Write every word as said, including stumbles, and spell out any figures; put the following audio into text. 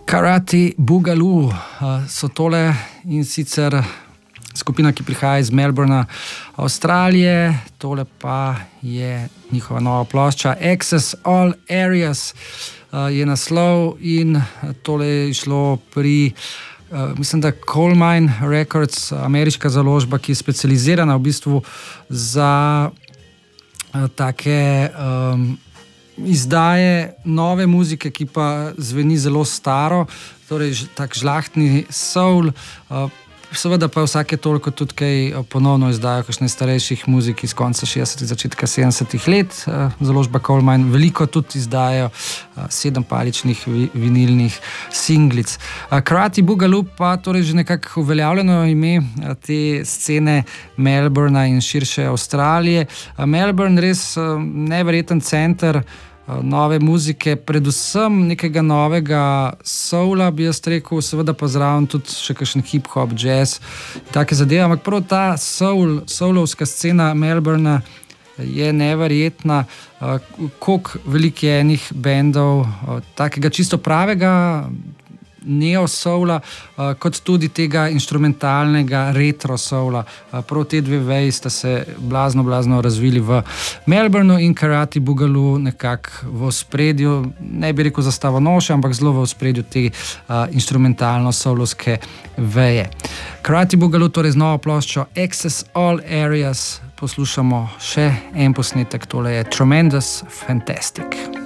Karate Boogaloo so tole, in sicer skupina, ki prihaja iz Melbourna, Avstralije. Tole pa je njihova nova plošča Access All Areas je naslov, in tole je išlo pri mislim, da Coal Mine Records, ameriška založba, ki je specializirana v bistvu za take um, izdaje nove muzike, ki pa zveni zelo staro, torej tak žlahtni soul, uh, seveda pa vsake toliko tudi kaj ponovno izdajo kakšne starejših muzik iz konca šestdesetih, začetka sedemdesetih let. Uh, založba Coal Mine veliko tudi izdajo uh, sedempaličnih vi, vinilnih singlic. Uh, Karate Boogaloo pa torej že nekako uveljavljeno ime uh, te scene Melbourna in širše Avstralije. Uh, Melbourne res uh, neverjeten center nove muzike, predvsem nekega novega soula, bi jaz rekel, seveda pa zraven tudi še kakšen hip-hop, jazz, take zadeve, ampak prav ta soul, soulovska scena Melbourna je neverjetna, koliko veliko je enih bendov, takega čisto pravega neo-soula, kot tudi tega instrumentalnega retro-soula. Prav te dve veji sta se blazno, blazno razvili v Melbournu in Karate Boogaloo nekako v ospredju, ne bi rekel zastavonoše, ampak zelo v ospredju te uh, instrumentalno-soulovske veje. Karate Boogaloo torej z novo ploščo Access All Areas. Poslušamo še en posnetek, tole je Tremendous Fantastic.